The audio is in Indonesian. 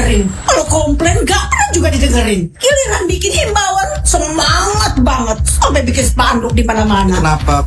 didengerin. Kalau komplain gak pernah juga didengerin. Giliran bikin himbauan semangat banget sampai bikin spanduk di mana-mana. Kenapa